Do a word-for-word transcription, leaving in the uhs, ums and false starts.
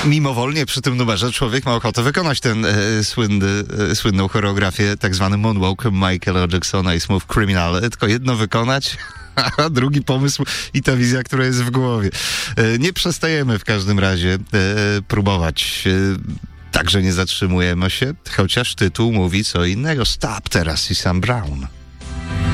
mimowolnie przy tym numerze człowiek ma ochotę wykonać ten e, słynny, e, słynną choreografię, tak zwany moonwalk Michaela Jacksona i Smooth Criminal. Tylko jedno wykonać, a drugi pomysł i ta wizja, która jest w głowie. E, nie przestajemy w każdym razie e, próbować. E, także nie zatrzymujemy się, chociaż tytuł mówi co innego. Stop teraz i Sam Brown.